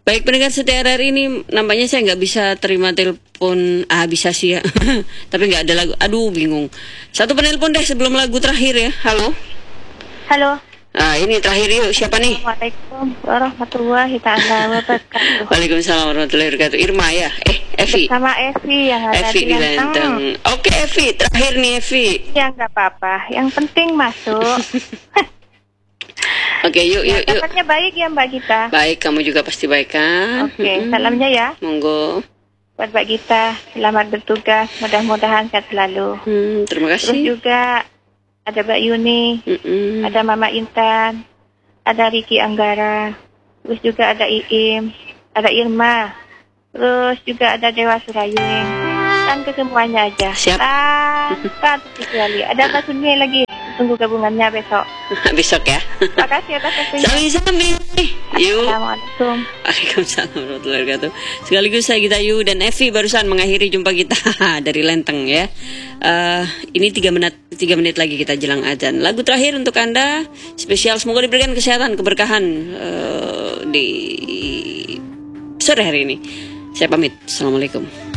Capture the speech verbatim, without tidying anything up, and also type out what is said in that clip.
Baik pendengar setia R R I ini, nampaknya saya nggak bisa terima telepon. Ah bisa sih ya, tapi nggak ada lagu. Aduh bingung. Satu penelpon deh sebelum lagu terakhir ya. Halo. Halo. Ah ini terakhir yuk. Siapa nih? Assalamualaikum warahmatullahi taala wabarakatuh. Waalaikumsalam warahmatullahi wabarakatuh. Irma ya? Eh Evi. Bersama Evi yang ada Evi di di Lenteng. Oke Evi, terakhir nih Evi. Ya nggak apa-apa. Yang penting masuk. Oke yuk Ya, yuk yuk. kabarnya baik ya Mbak Gita. Baik, kamu juga pasti baik kan? Oke, Mm-mm. salamnya ya Monggo. buat Mbak Gita. Selamat bertugas. Mudah-mudahan sehat selalu. Hmm, terima Terus kasih. juga ada Mbak Yuni, Mm-mm. ada Mama Intan, ada Riki Anggara, terus juga ada Iim, ada Irma, terus juga ada Dewa Surayung, dan ke semuanya aja. Siap. Tanpa terkecuali. Ada Mbak Sunyi lagi, tunggu gabungannya besok. Besok ya. Terima kasih atas waktunya. Sami-sami. Yuk. Assalamualaikum. Waalaikumsalam warahmatullahi wabarakatuh. Sekaligus saya Gita Yu dan Evi barusan mengakhiri jumpa kita dari Lenteng ya. Uh, ini tiga menit tiga menit lagi kita jelang azan. Lagu terakhir untuk Anda spesial, semoga diberikan kesehatan, keberkahan uh, di sore hari ini. Saya pamit. Assalamualaikum.